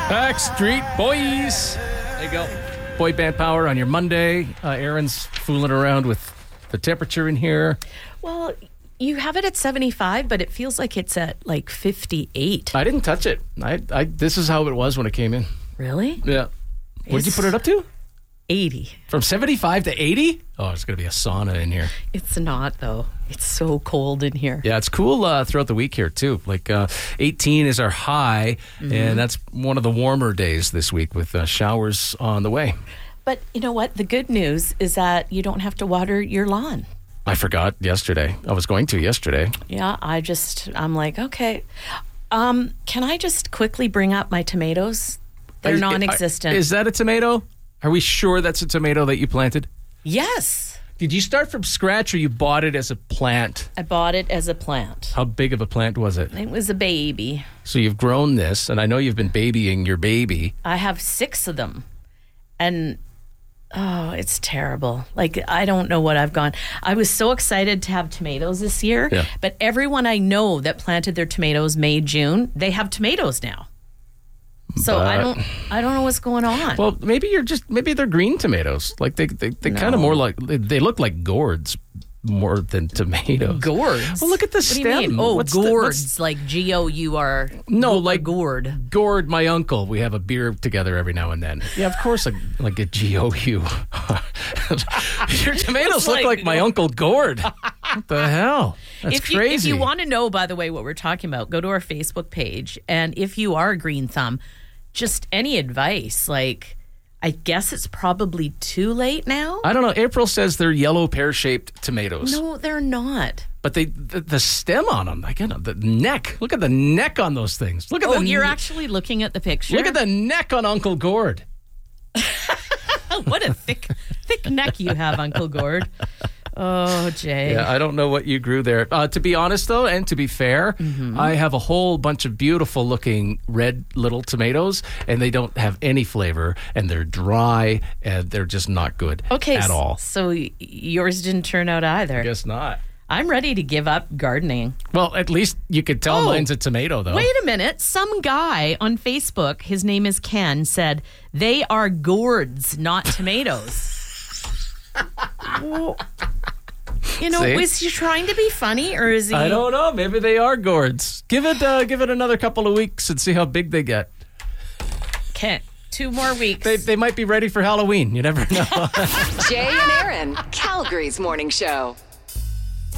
Backstreet Boys. There you go. Boy band power on your Monday. Aaron's fooling around with the temperature in here. Well, you have it at 75, but it feels like it's at like 58. I didn't touch it. This is how it was when it came in. Really? Yeah. What did you put it up to? 80. From 75 to 80? Oh, it's going to be a sauna in here. It's not, though. It's so cold in here. Yeah, it's cool throughout the week here, too. Like 18 is our high, and that's one of the warmer days this week with showers on the way. But you know what? The good news is that you don't have to water your lawn. I forgot yesterday. I was going to yesterday. Yeah, I'm like, okay. Can I just quickly bring up my tomatoes? They're non-existent. Is that a tomato? Are we sure that's a tomato that you planted? Yes. Did you start from scratch or you bought it as a plant? I bought it as a plant. How big of a plant was it? It was a baby. So you've grown this, and I know you've been babying your baby. I have 6 of them. And, oh, it's terrible. Like, I don't know what I've gone. I was so excited to have tomatoes this year. Yeah. But everyone I know that planted their tomatoes May, June, they have tomatoes now. So I don't know what's going on. Well, maybe they're green tomatoes. Like they kind of more like they look like gourds more than tomatoes. Gourds. Well, look at the What stem. do you mean? Oh, What's gourds, like G-O-U-R. No, like gourd. Gourd, my uncle. We have a beer together every now and then. Yeah, of course, like a G-O-U. Your tomatoes look like my Uncle Gourd. What the hell? That's crazy. If you want to know, by the way, what we're talking about, go to our Facebook page. And if you are a green thumb, just any advice, like, I guess it's probably too late now. I don't know. April says they're yellow pear-shaped tomatoes. No, they're not. But the stem on them, again, the neck. Look at the neck on those things. Look at you're actually looking at the picture? Look at the neck on Uncle Gourd. What a thick neck you have, Uncle Gourd. Oh, Jay. Yeah, I don't know what you grew there. To be honest, though, and to be fair, I have a whole bunch of beautiful-looking red little tomatoes, and they don't have any flavor, and they're dry, and they're just not good at all. So yours didn't turn out either. I guess not. I'm ready to give up gardening. Well, at least you could tell mine's a tomato, though. Wait a minute. Some guy on Facebook, his name is Ken, said, they are gourds, not tomatoes. Well, is he trying to be funny, or is he? I don't know. Maybe they are gourds. Give it another couple of weeks and see how big they get. Ken, 2 more weeks. They might be ready for Halloween. You never know. Jay and Aaron, Calgary's morning show.